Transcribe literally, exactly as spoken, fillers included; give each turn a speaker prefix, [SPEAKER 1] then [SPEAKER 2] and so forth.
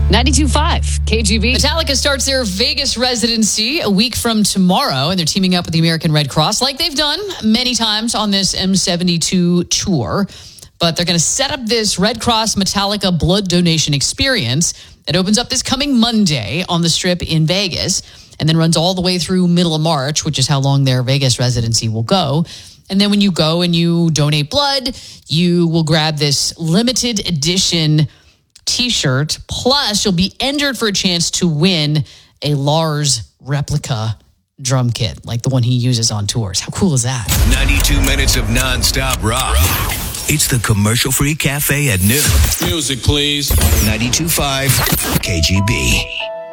[SPEAKER 1] ninety-two point five K G B.
[SPEAKER 2] Metallica starts their Vegas residency a week from tomorrow, and they're teaming up with the American Red Cross like they've done many times on this M seventy-two tour. But they're going to set up this Red Cross Metallica blood donation experience that opens up this coming Monday on the Strip in Vegas and then runs all the way through middle of March, which is how long their Vegas residency will go. And then when you go and you donate blood, you will grab this limited edition T-shirt. Plus, you'll be entered for a chance to win a Lars replica drum kit, like the one he uses on tours. How cool is that?
[SPEAKER 3] ninety-two minutes of nonstop rock. It's the commercial-free cafe at noon.
[SPEAKER 4] Music, please.
[SPEAKER 3] ninety-two point five K G B.